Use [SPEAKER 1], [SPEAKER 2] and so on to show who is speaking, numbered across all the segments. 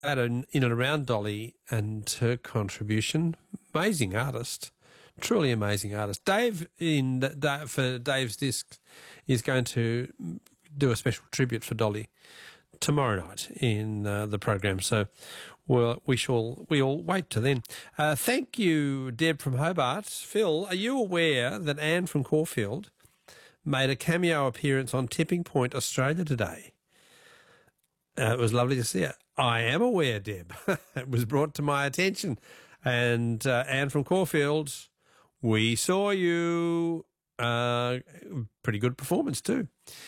[SPEAKER 1] in and around Dolly and her contribution. Amazing artist. Truly amazing artist. Dave, for Dave's Discs, is going to do a special tribute for Dolly tomorrow night in the program. So we'll wait till then. Thank you, Deb from Hobart. Phil, are you aware that Anne from Caulfield made a cameo appearance on Tipping Point Australia today? It was lovely to see her. I am aware, Deb. It was brought to my attention. And Anne from Caulfield, we saw you. Pretty good performance too.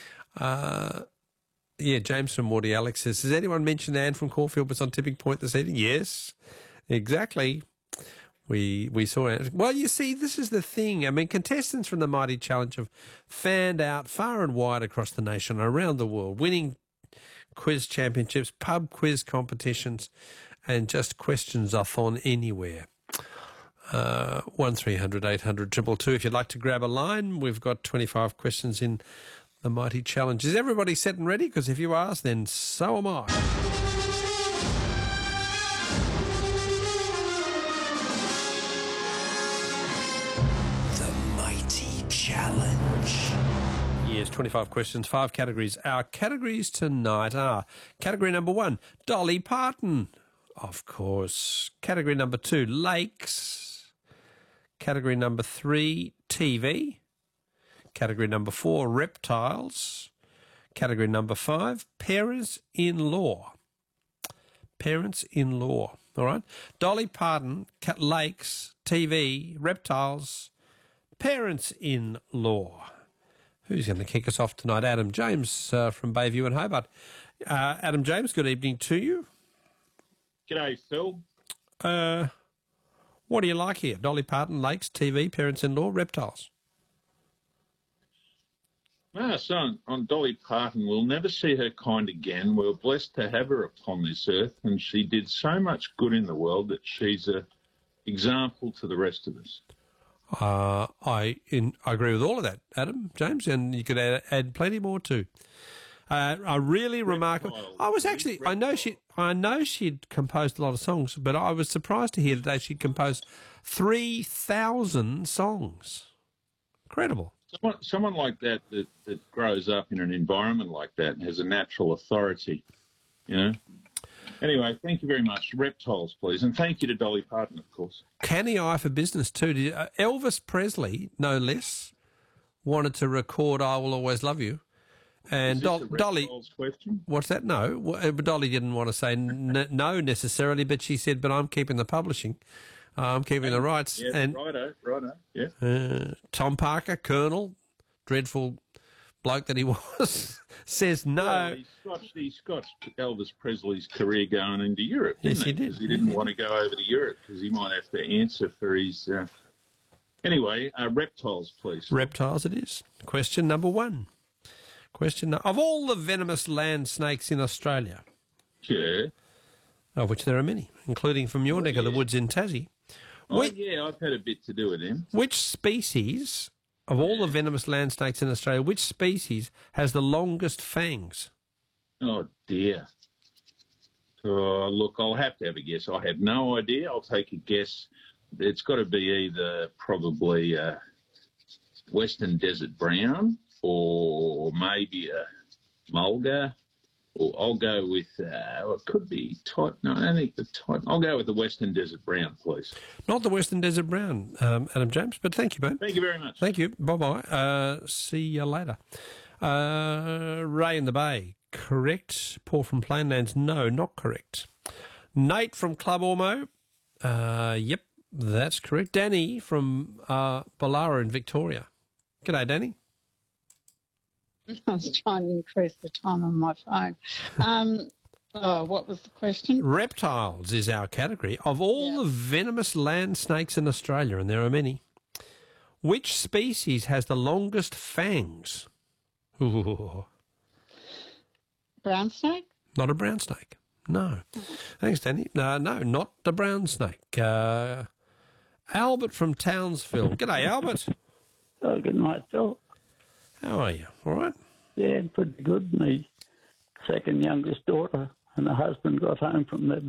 [SPEAKER 1] James from Morty Alex says, has anyone mentioned Anne from Caulfield was on Tipping Point this evening? Yes, exactly. We saw Anne. Well, you see, this is the thing. I mean, contestants from the Mighty Challenge have fanned out far and wide across the nation and around the world, winning quiz championships, pub quiz competitions, and just questions-a-thon anywhere. 1300 800 222. If you'd like to grab a line, we've got 25 questions in the Mighty Challenge. Is everybody set and ready? Because if you are, then so am I.
[SPEAKER 2] The Mighty Challenge.
[SPEAKER 1] Yes, 25 questions, 5 categories. Our categories tonight are category number 1, Dolly Parton, of course. Category number 2, lakes. Category number 3, TV. Category number 4, reptiles. Category number 5, parents-in-law. Parents-in-law, all right? Dolly Parton, lakes, TV, reptiles, parents-in-law. Who's going to kick us off tonight? Adam James from Bayview and Hobart. Adam James, good evening to you.
[SPEAKER 3] G'day, Phil.
[SPEAKER 1] What do you like here? Dolly Parton, lakes, TV, parents-in-law, reptiles.
[SPEAKER 3] Son, on Dolly Parton, we'll never see her kind again. We're blessed to have her upon this earth, and she did so much good in the world that she's an example to the rest of us.
[SPEAKER 1] I agree with all of that, Adam James, and you could add plenty more too. A really remarkable. I know she'd composed a lot of songs, but I was surprised to hear today she'd composed 3,000 songs. Incredible.
[SPEAKER 3] Someone like that grows up in an environment like that and has a natural authority, you know. Anyway, thank you very much. Reptiles, please. And thank you to Dolly Parton, of course.
[SPEAKER 1] Canny eye for business, too. Elvis Presley, no less, wanted to record I Will Always Love You. And Dolly...
[SPEAKER 3] question?
[SPEAKER 1] What's that? No. Dolly didn't want to say no necessarily, but she said, but I'm keeping the publishing. I'm keeping the rights.
[SPEAKER 3] Yeah,
[SPEAKER 1] and
[SPEAKER 3] righto, yeah.
[SPEAKER 1] Tom Parker, Colonel, dreadful bloke that he was, says no.
[SPEAKER 3] Well, he scotched Elvis Presley's career going into Europe,
[SPEAKER 1] Yes, he did.
[SPEAKER 3] Because he didn't want to go over to Europe because he might have to answer for his... Anyway, reptiles, please.
[SPEAKER 1] Reptiles it is. Question number 1. Of all the venomous land snakes in Australia,
[SPEAKER 3] Yeah.
[SPEAKER 1] of which there are many, including from your neck of the woods in Tassie,
[SPEAKER 3] I've had a bit to do with him.
[SPEAKER 1] which species, of all the venomous land snakes in Australia, which species has the longest fangs?
[SPEAKER 3] Oh, dear. Look, I'll have to have a guess. I have no idea. I'll take a guess. It's got to be either probably Western Desert Brown or maybe a mulga. Or I'll go with, it could be Titan. No, I don't think the Titan. I'll go with the Western Desert Brown, please.
[SPEAKER 1] Not the Western Desert Brown, Adam James, but thank you, mate.
[SPEAKER 3] Thank you very much.
[SPEAKER 1] Thank you. Bye-bye. See you later. Ray in the Bay, correct. Paul from Plainlands, no, not correct. Nate from Club Ormo, yep, that's correct. Danny from Ballara in Victoria. G'day, Danny.
[SPEAKER 4] I was trying to increase the time on my phone. What was the question?
[SPEAKER 1] Reptiles is our category. Of all the venomous land snakes in Australia, and there are many, which species has the longest fangs? Ooh.
[SPEAKER 4] Brown snake?
[SPEAKER 1] Not a brown snake. No. Thanks, Danny. No, not the brown snake. Albert from Townsville. G'day, Albert.
[SPEAKER 5] Oh, good night, Phil.
[SPEAKER 1] How are you? All right?
[SPEAKER 5] Yeah, pretty good. My second youngest daughter and her husband got home from their